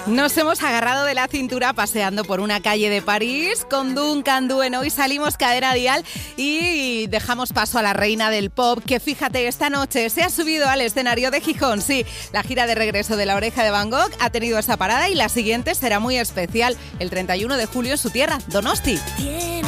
Nos hemos agarrado de la cintura paseando por una calle de París con Duncan Du. Hoy salimos cadena dial y dejamos paso a la reina del pop, que fíjate, esta noche se ha subido al escenario de Gijón. Sí, la gira de regreso de La Oreja de Van Gogh ha tenido esa parada y la siguiente será muy especial, el 31 de julio en su tierra, Donosti.